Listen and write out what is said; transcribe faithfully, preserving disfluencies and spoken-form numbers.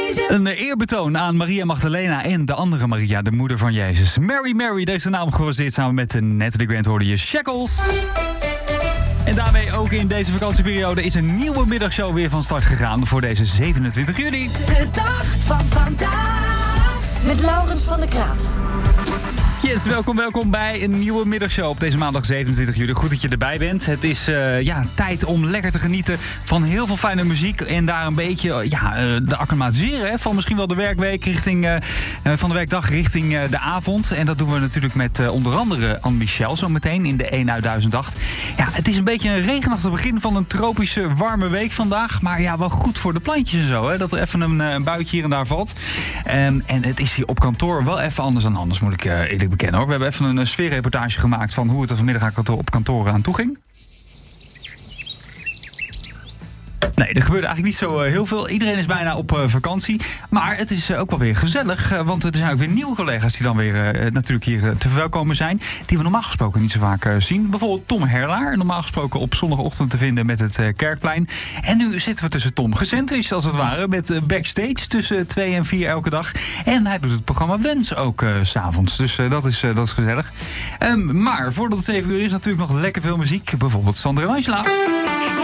Een eerbetoon aan Maria Magdalena en de andere Maria, de moeder van Jezus. Mary Mary, deze naam gebaseerd samen met Natalie Grant hoorde je Shackles. En daarmee ook in deze vakantieperiode is een nieuwe middagshow weer van start gegaan voor deze zevenentwintig juli. De dag van vandaag met Laurens van der Kraats. Yes, welkom, welkom bij een nieuwe middagshow op deze maandag zevenentwintig juli. Goed dat je erbij bent. Het is uh, ja, tijd om lekker te genieten van heel veel fijne muziek. En daar een beetje ja, uh, de acclimatiseren hè, van misschien wel de werkweek richting, uh, van de werkdag richting uh, de avond. En dat doen we natuurlijk met uh, onder andere Anne Michel zo meteen in de één uit duizend acht. Ja, het is een beetje een regenachtig begin van een tropische warme week vandaag. Maar ja, wel goed voor de plantjes en zo. Hè, dat er even een, een buitje hier en daar valt. Um, en het is hier op kantoor wel even anders dan anders, moet ik uh, eerlijk bekennen. Hoor. We hebben even een sfeerreportage gemaakt van hoe het er vanmiddag op kantoor aan toe ging. Nee, er gebeurde eigenlijk niet zo uh, heel veel. Iedereen is bijna op uh, vakantie. Maar het is uh, ook wel weer gezellig. Uh, want er zijn ook weer nieuwe collega's die dan weer uh, natuurlijk hier uh, te verwelkomen zijn. Die we normaal gesproken niet zo vaak uh, zien. Bijvoorbeeld Tom Herlaar. Normaal gesproken op zondagochtend te vinden met het uh, Kerkplein. En nu zitten we tussen Tom gesandwiched als het ware. Met uh, backstage tussen twee en vier elke dag. En hij doet het programma Wens ook uh, 's avonds. Dus uh, dat, is, uh, dat is gezellig. Um, maar voordat het zeven uur is natuurlijk nog lekker veel muziek. Bijvoorbeeld Sander en Angela.